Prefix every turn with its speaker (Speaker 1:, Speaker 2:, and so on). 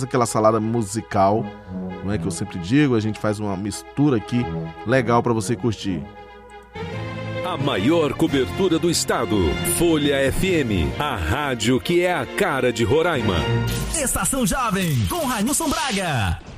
Speaker 1: faz aquela salada musical, não é que eu sempre digo, a gente faz uma mistura aqui legal para você curtir.
Speaker 2: A maior cobertura do estado. Folha FM, a rádio que é a cara de Roraima.
Speaker 3: Estação Jovem, com Railson Braga.